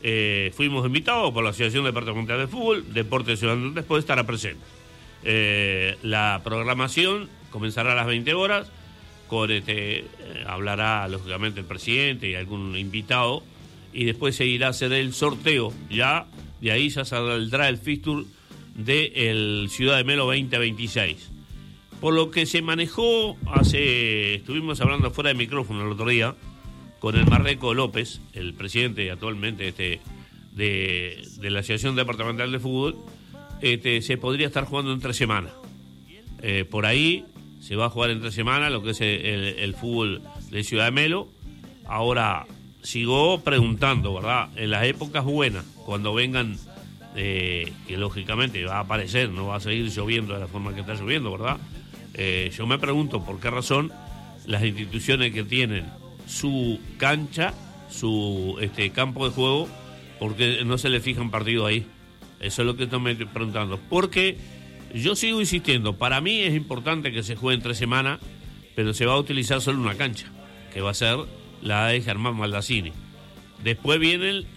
fuimos invitados por la Asociación Departamental de Fútbol, Deportes Ciudadanos después estará presente. La programación comenzará a las 20 horas, hablará lógicamente el presidente y algún invitado, y después se irá a hacer el sorteo, ya de ahí ya saldrá el fixture del Ciudad de Melo 2026. Por lo que se manejó estuvimos hablando fuera de micrófono el otro día, con el Marreco López, el presidente actualmente de la Asociación Departamental de Fútbol, se podría estar jugando en 3 semanas. Por ahí se va a jugar en 3 semanas lo que es el fútbol de Ciudad de Melo. Ahora, sigo preguntando, ¿verdad? En las épocas buenas, cuando vengan, que lógicamente va a aparecer, no va a seguir lloviendo de la forma que está lloviendo, ¿verdad? Yo me pregunto por qué razón las instituciones que tienen su cancha, su campo de juego, ¿por qué no se le fijan partido ahí? Eso es lo que estoy preguntando. Porque yo sigo insistiendo, para mí es importante que se juegue en 3 semanas, pero se va a utilizar solo una cancha, que va a ser la de Germán Maldacini. Después vienen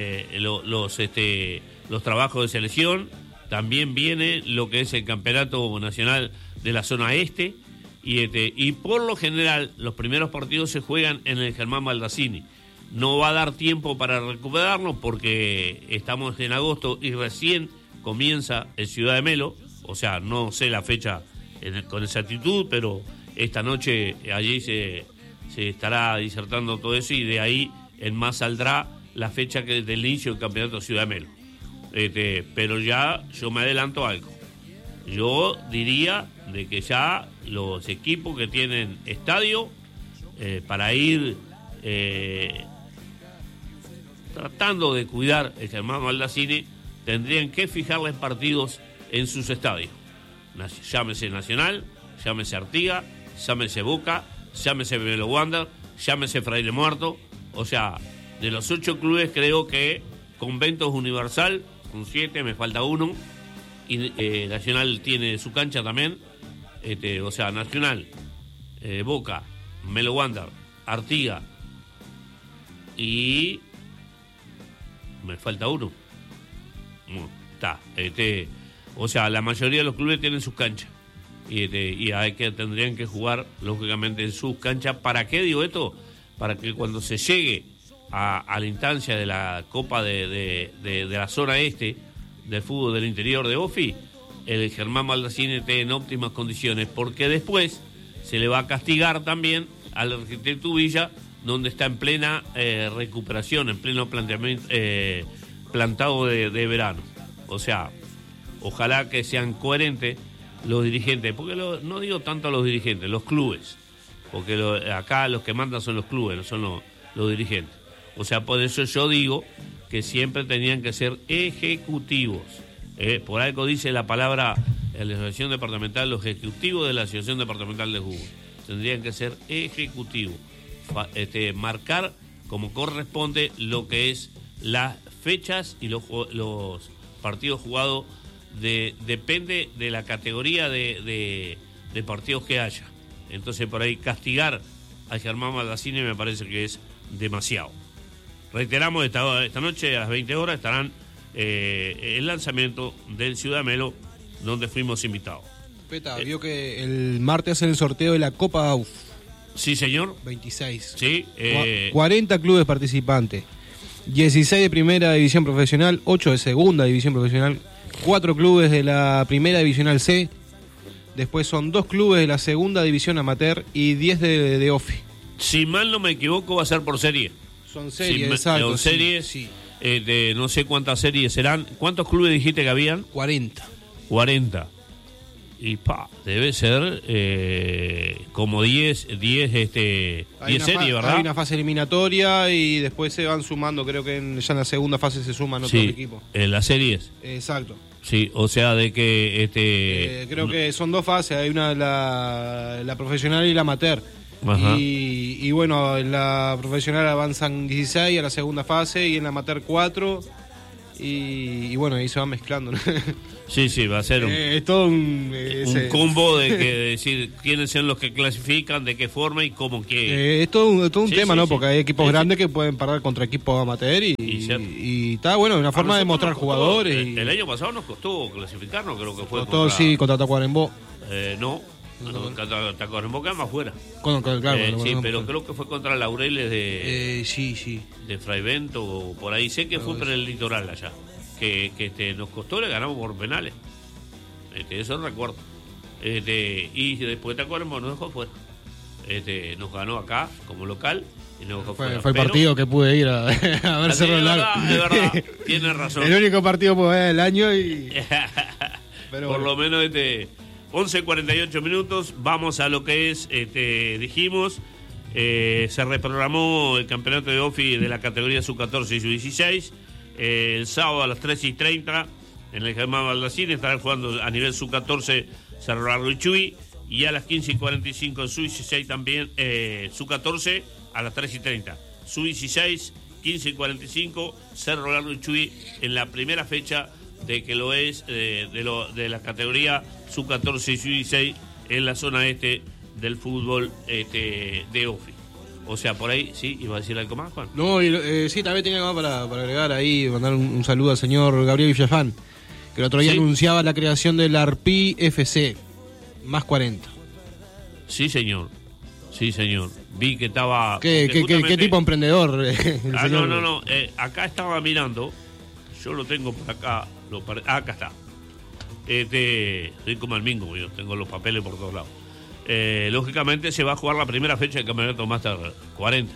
los trabajos de selección, también viene lo que es el campeonato nacional de la zona este, y por lo general los primeros partidos se juegan en el Germán Maldacini. No va a dar tiempo para recuperarlo porque estamos en agosto y recién comienza el Ciudad de Melo, o sea, no sé la fecha con exactitud, pero esta noche allí se estará disertando todo eso y de ahí en más saldrá la fecha del inicio del campeonato Ciudad de Melo. Pero ya yo me adelanto algo. Yo diría de que ya los equipos que tienen estadio para ir tratando de cuidar el Germán Maldacini tendrían que fijarles partidos en sus estadios. Llámese Nacional, llámese Artigas, llámese Boca, llámese Melo Wander, llámese Fraile Muerto. O sea, de los 8 clubes creo que Conventos Universal, con 7, me falta uno, y Nacional tiene su cancha también, o sea, Nacional, Boca, Melo Wander, Artigas y me falta uno. O sea, la mayoría de los clubes tienen sus canchas y hay que tendrían que jugar lógicamente en sus canchas. ¿Para qué digo esto? Para que cuando se llegue a la instancia de la Copa de la zona este del fútbol del interior de OFI, el Germán Maldacini esté en óptimas condiciones, porque después se le va a castigar también al Arquitecto Villa, donde está en plena recuperación, en pleno planteamiento, plantado de verano. O sea, ojalá que sean coherentes los dirigentes, porque no digo tanto a los dirigentes, los clubes, porque acá los que mandan son los clubes, no son los dirigentes. O sea, por eso yo digo que siempre tenían que ser ejecutivos. Por algo dice la palabra en la Asociación Departamental, los ejecutivos de la Asociación Departamental de Fútbol. Tendrían que ser ejecutivos. Marcar como corresponde lo que es las fechas y los partidos jugados, depende de la categoría de partidos que haya. Entonces por ahí castigar a Germán Maldacini me parece que es demasiado. Reiteramos, esta noche a las 20 horas estarán el lanzamiento del Ciudad de Melo, donde fuimos invitados. Peta, vio que el martes hacen el sorteo de la Copa AUF. Sí, señor. 26. Sí. 40 clubes participantes. 16 de primera división profesional, 8 de segunda división profesional, 4 clubes de la primera divisional C, después son 2 clubes de la segunda división amateur y 10 de OFI. Si mal no me equivoco, va a ser por serie. Son series, exacto. Son series, sí. No sé cuántas series serán. ¿Cuántos clubes dijiste que habían? 40. 40. Y debe ser como 10 series, ¿verdad? Hay una fase eliminatoria y después se van sumando, creo que ya en la segunda fase se suman otros equipos. En las series. Exacto. Sí, o sea, de que... creo que son 2 fases, hay una la profesional y la amateur. Y bueno, en la profesional avanzan 16 a la segunda fase y en la amateur 4. y bueno, ahí se va mezclando, ¿no? Sí, va a ser es todo un combo de que decir quiénes son los que clasifican, de qué forma y cómo que... es todo un tema, ¿no? Sí. Porque hay equipos grandes que pueden parar contra equipos amateur y está bueno, una forma de mostrar jugadores. El año pasado nos costó clasificarnos, creo que fue contra Tacuarembó. No, Tacuarembó queda más fuera. Claro, sí, pero creo que fue contra Laureles sí. de Fraivento o por ahí. Sé que fue por el litoral allá. Que nos costó, le ganamos por penales. Eso recuerdo. Y después Tacuarembó nos dejó fuera. Nos ganó acá como local y nos dejó fuera. Fue el partido que pude ir a ver Cerro Largo. Es verdad, tienes razón. El único partido que pude ver del año y... Pero por lo menos 11:48 minutos, vamos a lo que es, dijimos, se reprogramó el campeonato de OFI de la categoría sub-14 y sub-16, el sábado a las 3:30 en el Germán Baldacín estarán jugando a nivel sub-14 Cerro Largo y Chuy, y a las 15:45 en sub-16 también, sub-14 a las 3:30, sub-16, 15:45 Cerro Largo y Chuy en la primera fecha de que lo es de la categoría sub-14 y sub-16 en la zona este del fútbol de OFI. O sea, por ahí, ¿sí? ¿Iba a decir algo más, Juan? No, sí, también tenía algo más para agregar ahí, mandar un saludo al señor Gabriel Villafán, que el otro día anunciaba la creación del Arpi FC, más 40. Sí, señor. Vi que estaba... ¿Qué tipo de emprendedor? No. Acá estaba mirando, yo lo tengo por acá, acá está. Soy como el mingo, yo tengo los papeles por todos lados. Lógicamente se va a jugar la primera fecha del campeonato Master 40.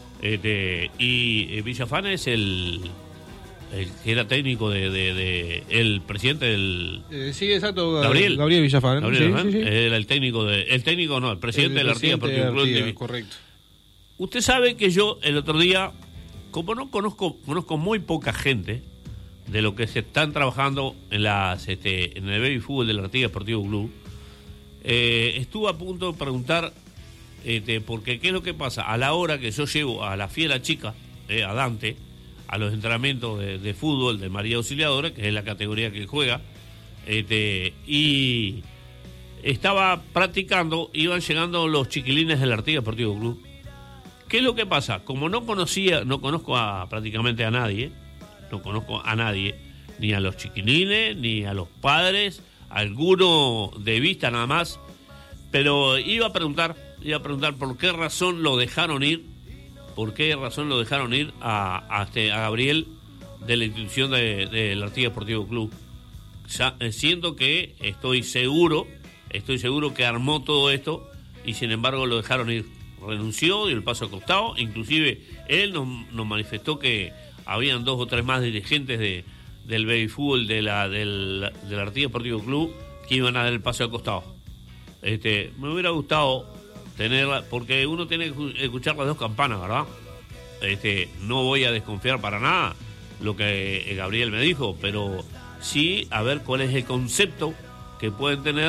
Y Villafán es el que era técnico el presidente del... sí, exacto, Gabriel Villafán. Sí. Era el técnico el presidente del Artigas Deportivo Club. Correcto. Usted sabe que yo el otro día, como no conozco muy poca gente de lo que se están trabajando en el baby fútbol del Artigas Deportivo Club, estuve a punto de preguntar porque qué es lo que pasa a la hora que yo llevo a la fiera chica, a Dante, a los entrenamientos de fútbol de María Auxiliadora, que es la categoría que juega, y estaba practicando, iban llegando los chiquilines del Artigas Deportivo Club. ¿Qué es lo que pasa? Como no conozco prácticamente a nadie, ni a los chiquilines, ni a los padres, alguno de vista nada más, pero iba a preguntar por qué razón lo dejaron ir, a Gabriel de la institución del Artigas Deportivo Club, siendo que estoy seguro que armó todo esto y sin embargo lo dejaron ir. Renunció, dio el paso al costado, inclusive él nos manifestó que habían 2 o 3 más dirigentes del baby fútbol del Artigas Deportivo Club que iban a dar el paso al costado. Me hubiera gustado tenerla, porque uno tiene que escuchar las dos campanas, ¿verdad? No voy a desconfiar para nada lo que Gabriel me dijo, pero sí a ver cuál es el concepto que pueden tener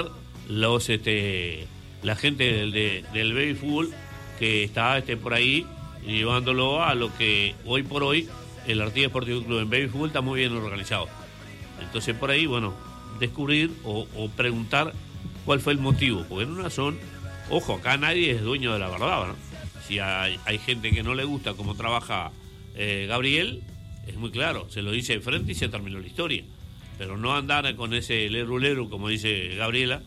la gente del baby fútbol que está por ahí llevándolo a lo que hoy por hoy el Artigas Deportivo Club en baby fútbol está muy bien organizado. Entonces por ahí, bueno, descubrir o preguntar cuál fue el motivo, porque en una son, ojo, acá nadie es dueño de la verdad, ¿no? Si hay gente que no le gusta cómo trabaja Gabriel, es muy claro, se lo dice de frente y se terminó la historia, pero no andar con ese leru como dice Gabriela,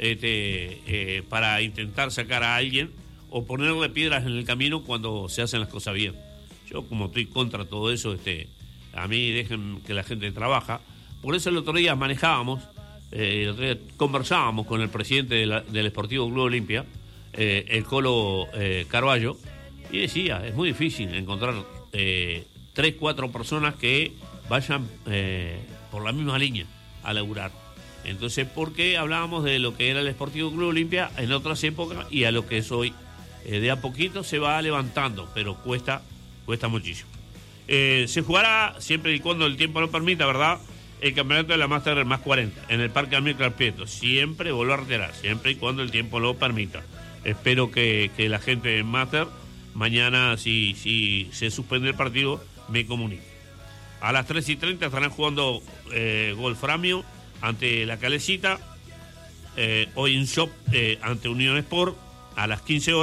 para intentar sacar a alguien o ponerle piedras en el camino cuando se hacen las cosas bien. Yo, como estoy contra todo eso, a mí dejen que la gente trabaja. Por eso el otro día conversábamos con el presidente del Sportivo Club Olimpia, el Colo Carballo, y decía, es muy difícil encontrar 3-4 personas que vayan por la misma línea a laburar. Entonces, ¿por qué hablábamos de lo que era el Sportivo Club Olimpia en otras épocas y a lo que es hoy? De a poquito se va levantando, pero cuesta muchísimo. Se jugará, siempre y cuando el tiempo lo permita, ¿verdad?, el campeonato de la Master más 40 en el Parque Amílcar Prieto. Siempre vuelvo a reiterar, siempre y cuando el tiempo lo permita. Espero que la gente de Master mañana, si se suspende el partido, me comunique. A las 3:30 estarán jugando Wolframio ante la Calecita. Hoy en Shop ante Unión Sport a las 15 horas.